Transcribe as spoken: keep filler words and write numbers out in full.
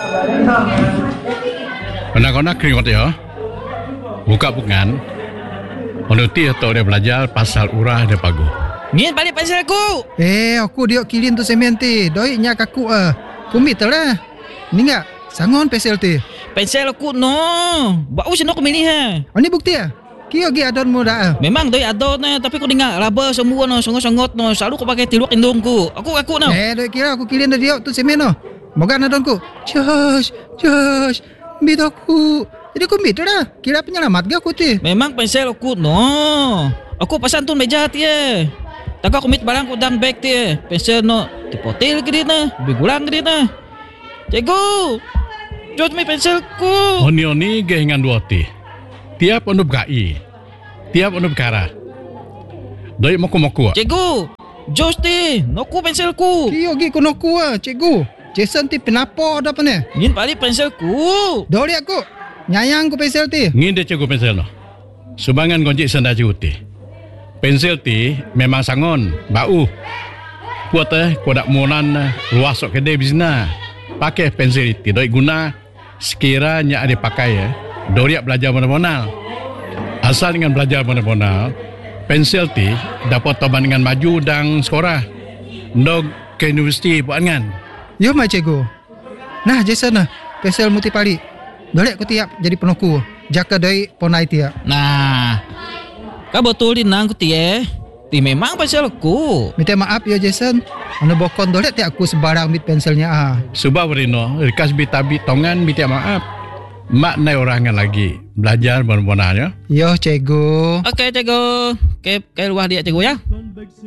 Anak-anak keringat ya. Buka bukan. Menuti atau dia belajar pasal urah dia pagu. Ngin balik pensel aku. Eh, aku dia kilin tu semen ti. Doi nya kaku ah. Kumit lah. Ni enggak sangon pensel ti. Pensel aku no. Bau sino aku milih ha. Oh, ni bukti ah. Kio gi adon muda ah. Memang doi adon na, tapi aku dengar raba semua no, songot-songot no. Selalu aku pakai tiluak indungku. Aku aku no. Eh, doi kira aku kilin dia tu semen no. Moga adonku. Josh, Josh, mit aku. Jadi aku mit dah. Kira penyelamat ga aku ti. Memang pensel aku no. Aku pasan tu meja ti eh. Tak aku mit barang ku dang bag ti eh. Pensel no. Tipotil ke dia na. Bigulang ke dia na. Cikgu. Jod mi penselku. Oni-oni gehingan dua ti. Tiap onu gai. Tiap onu kara. Doi moku-moku. Cikgu. Jos ti. Noku penselku. Kio gi konoku ah, cikgu. Jason ti penapo dah pene. Ngin balik penselku. Doli aku. Nyayang ku pensel ti. Ngin dia cikgu pensel no. Subangan gonjik senda cikgu ti. Pensel ti memang sangon, bau. Kuat eh, kuat monan luas sok kedai bizna. Pakai pensel ti doi guna sekiranya ada pakai ya. Doriak belajar mana-mana. Asal dengan belajar mana-mana, pensel ti dapat toban dengan maju dan sekolah. Ndog ke universiti buat kan. Yo mai cikgu. Nah, Jason nah, pensel muti pali. Doli aku tiap jadi penoku. Jaka doi ponai tiap. Nah. Kau betul di nang ku ti eh. Ti memang pensel aku. Minta maaf ya Jason. Anu bokon doli ti aku sebarang mit penselnya ah. Sebab Rino, rikas bitabi tongan minta maaf. Mak nai orangan lagi belajar benar-benarnya. Yo cikgu. Okey cikgu. Okey, ke luar dia cikgu ya.